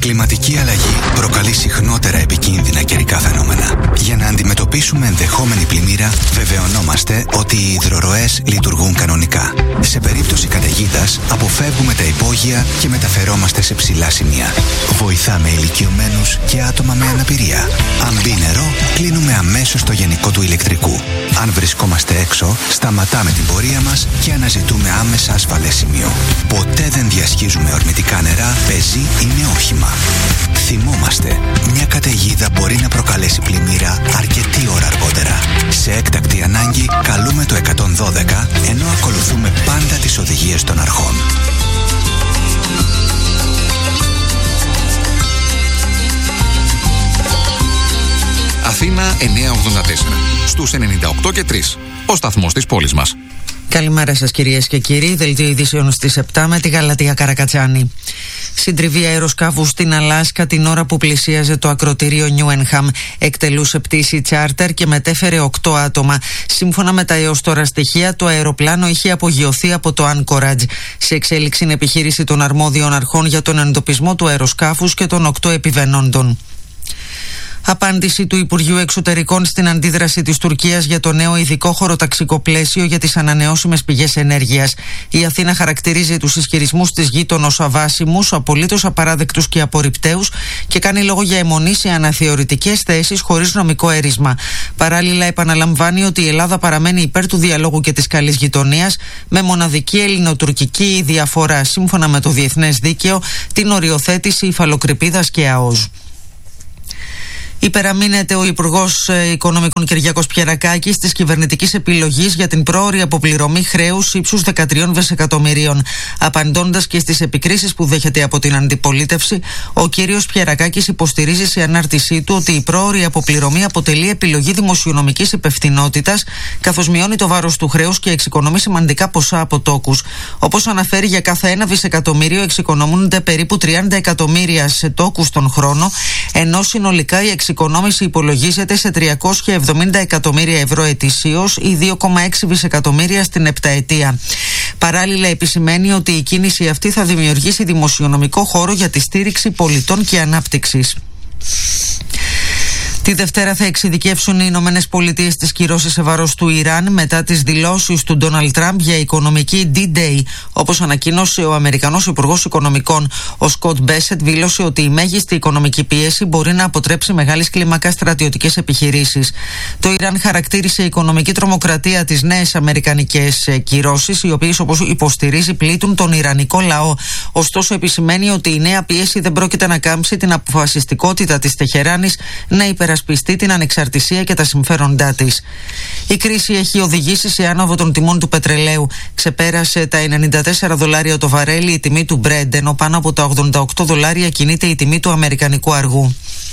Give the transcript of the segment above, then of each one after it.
κλιματική αλλαγή προκαλεί συχνότερα επικίνδυνα καιρικά φαινόμενα. Για να αντιμετωπίσουμε ενδεχόμενη πλημμύρα, βεβαιωνόμαστε ότι οι υδροροές λειτουργούν κανονικά. Σε περίπτωση καταιγίδας, αποφεύγουμε τα υπόγεια και μεταφερόμαστε σε ψηλά σημεία. Βοηθάμε ηλικιωμένους και άτομα με αναπηρία. Αν μπει νερό, κλείνουμε αμέσως το γενικό του ηλεκτρικού. Αν βρισκόμαστε έξω, σταματάμε την πορεία μας και αναζητούμε άμεσα ασφαλές σημείο. Ποτέ δεν διασχίζουμε ορμητικά νερά, πεζή ή με όχημα. Θυμόμαστε, μια καταιγίδα μπορεί να προκαλέσει πλημμύρα αρκετή ώρα αργότερα. Σε έκτακτη ανάγκη, καλούμε το 112, ενώ ακολουθούμε πάντα τις οδηγίες των αρχών. Αθήνα 984, στους 98 και 3, ο σταθμός της πόλης μας. Καλημέρα σας κυρίες και κύριοι, δελτίο ειδήσεων στις 7 με τη Γαλατεία Καρακατσάνη. Συντριβή αεροσκάφου στην Αλάσκα την ώρα που πλησίαζε το ακρωτήριο Νιούενχαμ. Εκτελούσε πτήση τσάρτερ και μετέφερε 8 άτομα. Σύμφωνα με τα έως τώρα στοιχεία, το αεροπλάνο είχε απογειωθεί από το Anchorage. Σε εξέλιξη είναι επιχείρηση των αρμόδιων αρχών για τον εντοπισμό του αεροσκάφους και των 8 επιβαίνοντων. Απάντηση του Υπουργείου Εξωτερικών στην αντίδραση της Τουρκίας για το νέο ειδικό χωροταξικό πλαίσιο για τις ανανεώσιμες πηγές ενέργειας. Η Αθήνα χαρακτηρίζει τους ισχυρισμούς της γείτονα ως αβάσιμους, απολύτως απαράδεκτους και απορριπταίους και κάνει λόγο για αιμονή σε αναθεωρητικές θέσεις χωρίς νομικό έρισμα. Παράλληλα, επαναλαμβάνει ότι η Ελλάδα παραμένει υπέρ του διαλόγου και της καλής γειτονίας, με μοναδική ελληνοτουρκική διαφορά, σύμφωνα με το διεθνές δίκαιο, την οριοθέτηση υφαλοκρηπίδας και ΑΟΣ. Υπεραμείνεται ο Υπουργός Οικονομικών Κυριάκος Πιερακάκης της κυβερνητικής επιλογής για την πρόωρη αποπληρωμή χρέους ύψους 13 δισεκατομμυρίων. Απαντώντας και στις επικρίσεις που δέχεται από την αντιπολίτευση, ο κύριος Πιερακάκης υποστηρίζει σε ανάρτησή του ότι η πρόωρη αποπληρωμή αποτελεί επιλογή δημοσιονομικής υπευθυνότητας, καθώς μειώνει το βάρος του χρέους και εξοικονομεί σημαντικά ποσά από τόκους. Όπως αναφέρει, για κάθε 1 δισεκατομμύριο εξοικονομούνται περίπου 30 εκατομμύρια σε τόκους τον χρόνο, ενώ συνολικά η εξοικονόμηση υπολογίζεται σε 370 εκατομμύρια ευρώ ετησίως ή 2,6 δισεκατομμύρια στην επταετία. Παράλληλα, επισημαίνει ότι η κίνηση αυτή θα δημιουργήσει δημοσιονομικό χώρο για τη στήριξη πολιτών και ανάπτυξης. Τη Δευτέρα θα εξειδικεύσουν οι Ηνωμένες Πολιτείες τις κυρώσεις σε βάρος του Ιράν μετά τις δηλώσεις του Ντόναλντ Τραμπ για οικονομική D-Day, όπως ανακοίνωσε ο Αμερικανός Υπουργός Οικονομικών. Ο Σκοτ Μπέσετ δήλωσε ότι η μέγιστη οικονομική πίεση μπορεί να αποτρέψει μεγάλης κλίμακας στρατιωτικές επιχειρήσεις. Το Ιράν χαρακτήρισε οικονομική τρομοκρατία τις νέες αμερικανικές κυρώσεις, οι οποίες, όπως υποστηρίζει, πλήττουν τον ιρανικό λαό. Ωστόσο, επισημαίνει ότι η νέα πίεση δεν πρόκειται να κάμψει την αποφασιστικότητα της Τεχεράνης να υπερασπιστεί την ανεξαρτησία και τα συμφέροντά της. Η κρίση έχει οδηγήσει σε άνοδο των τιμών του πετρελαίου. Ξεπέρασε τα $94 το βαρέλι η τιμή του Brent, ενώ πάνω από τα $88 κινείται η τιμή του αμερικανικού αργού.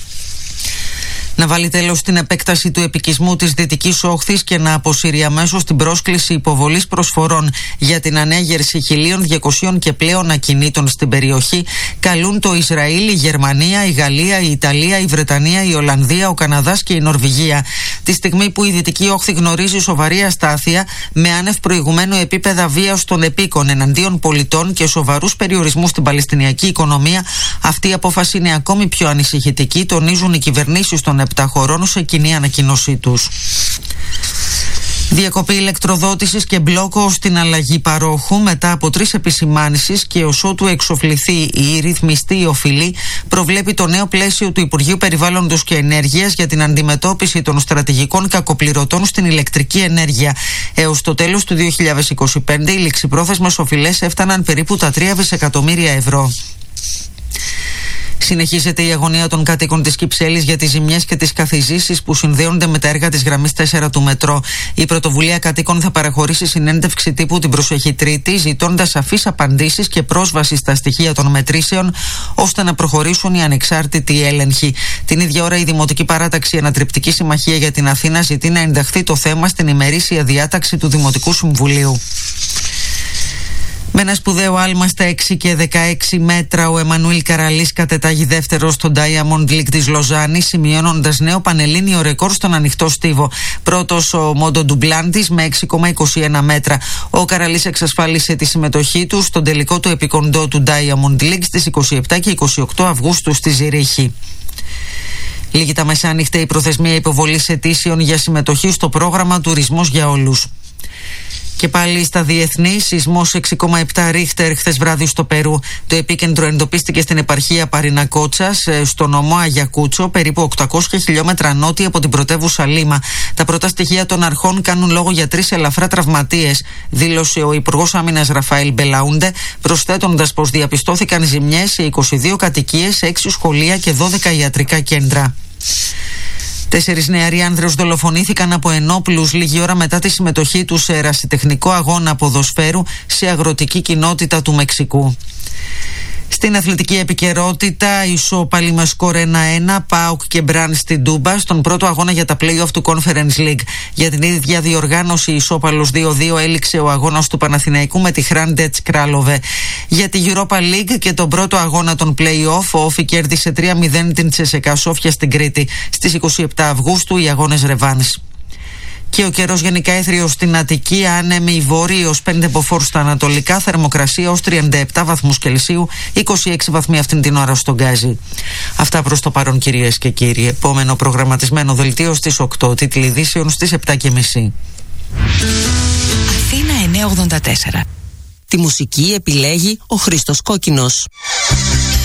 Να βάλει τέλος στην επέκταση του επικισμού της Δυτικής Όχθης και να αποσύρει αμέσως την πρόσκληση υποβολής προσφορών για την ανέγερση 1.200 και πλέον ακινήτων στην περιοχή, καλούν το Ισραήλ, η Γερμανία, η Γαλλία, η Ιταλία, η Βρετανία, η Ολλανδία, ο Καναδάς και η Νορβηγία. Τη στιγμή που η Δυτική Όχθη γνωρίζει σοβαρή αστάθεια, με άνευ προηγουμένου επίπεδα βίας των επίκων εναντίον πολιτών και σοβαρούς περιορισμούς στην παλαιστινιακή οικονομία, αυτή η απόφαση είναι ακόμη πιο ανησυχητική, τονίζουν οι κυβερνήσεις των 7 χωρών σε κοινή ανακοίνωσή τους. Διακοπή ηλεκτροδότησης και μπλόκο στην αλλαγή παρόχου μετά από 3 επισημάνσεις και ως ότου εξοφληθεί η ρυθμιστή οφειλή, προβλέπει το νέο πλαίσιο του Υπουργείου Περιβάλλοντος και Ενέργειας για την αντιμετώπιση των στρατηγικών κακοπληρωτών στην ηλεκτρική ενέργεια. Έως το τέλος του 2025 οι ληξιπρόθεσμες οφειλές έφταναν περίπου τα 3 δισεκατομμύρια ευρώ. Συνεχίζεται η αγωνία των κατοίκων της Κυψέλης για τις ζημιές και τις καθιζήσεις που συνδέονται με τα έργα της γραμμής 4 του μετρό. Η πρωτοβουλία κατοίκων θα παραχωρήσει συνέντευξη τύπου την προσεχή Τρίτη, ζητώντας σαφείς απαντήσεις και πρόσβαση στα στοιχεία των μετρήσεων, ώστε να προχωρήσουν οι ανεξάρτητοι έλεγχοι. Την ίδια ώρα, η Δημοτική Παράταξη Ανατρεπτική Συμμαχία για την Αθήνα ζητεί να ενταχθεί το θέμα στην ημερήσια διάταξη του Δημοτικού Συμβουλίου. Με ένα σπουδαίο άλμα στα 6 και 16 μέτρα, ο Εμμανουήλ Καραλής κατετάγει δεύτερο στο Diamond League της Λοζάνης, σημειώνοντας νέο πανελλήνιο ρεκόρ στον ανοιχτό στίβο. Πρώτος ο Μόντο Ντουμπλάντης με 6,21 μέτρα. Ο Καραλής εξασφάλισε τη συμμετοχή του στον τελικό του επικοντό του Diamond League στις 27 και 28 Αυγούστου στη Ζηρίχη. Λίγη τα μεσάνυχτα η προθεσμία υποβολής αιτήσεων για συμμετοχή στο πρόγραμμα Τουρισμός για Όλους. Και πάλι στα διεθνή, σεισμός 6,7 ρίχτερ χθες βράδυ στο Περού. Το επίκεντρο εντοπίστηκε στην επαρχία Παρινακότσας, στο νομό Αγιακούτσο, περίπου 800 χιλιόμετρα νότια από την πρωτεύουσα Λίμα. Τα πρώτα στοιχεία των αρχών κάνουν λόγο για 3 ελαφρά τραυματίες, δήλωσε ο Υπουργός Άμυνας Ραφαήλ Μπελαούντε, προσθέτοντας πως διαπιστώθηκαν ζημιές σε 22 κατοικίες, 6 σχολεία και 12 ιατρικά κέντρα. 4 νεαροί άνδρες δολοφονήθηκαν από ενόπλους λίγη ώρα μετά τη συμμετοχή τους σε ερασιτεχνικό αγώνα ποδοσφαίρου σε αγροτική κοινότητα του Μεξικού. Στην αθλητική επικαιρότητα, ισόπαλοι με σκορ 1-1, ΠΑΟΚ και Μπραν στην Τούμπα, στον πρώτο αγώνα για τα play-off του Conference League. Για την ίδια διοργάνωση, ισόπαλος 2-2 έληξε ο αγώνας του Παναθηναϊκού με τη Hrandets Kralove. Για τη Europa League και τον πρώτο αγώνα των play-off, ο Όφι κέρδισε 3-0 την Τσεσεκά Σόφια στην Κρήτη. Στις 27 Αυγούστου οι αγώνες ρεβάνς. Και ο καιρός γενικά έθριος στην Αττική, άνεμη βόρειος 5 μποφόρ στα ανατολικά, θερμοκρασία ως 37 βαθμούς Κελσίου, 26 βαθμοί αυτήν την ώρα στον Γκάζι. Αυτά προς το παρόν, κυρίες και κύριοι. Επόμενο προγραμματισμένο δελτίο στις 8, τίτλοι ειδήσεων στις 7:30. Αθήνα 984. Τη μουσική επιλέγει ο Χρήστος Κόκκινος.